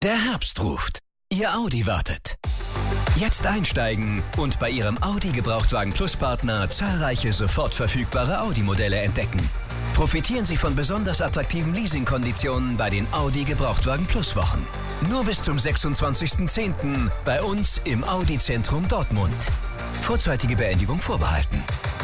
Der Herbst ruft. Ihr Audi wartet. Jetzt einsteigen und bei Ihrem Audi Gebrauchtwagen Plus Partner zahlreiche sofort verfügbare Audi-Modelle entdecken. Profitieren Sie von besonders attraktiven Leasingkonditionen bei den Audi Gebrauchtwagen Plus Wochen. Nur bis zum 26.10. bei uns im Audi Zentrum Dortmund. Vorzeitige Beendigung vorbehalten.